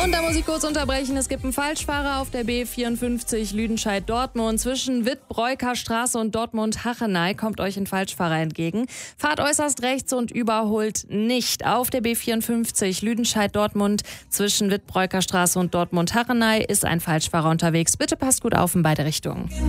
Und da muss ich kurz unterbrechen. Es gibt einen Falschfahrer auf der B54 Lüdenscheid-Dortmund. Zwischen Wittbreuker-Straße und Dortmund-Hachenay kommt euch ein Falschfahrer entgegen. Fahrt äußerst rechts und überholt nicht. Auf der B54 Lüdenscheid-Dortmund zwischen Wittbreuker-Straße und Dortmund-Hachenay ist ein Falschfahrer unterwegs. Bitte passt gut auf in beide Richtungen.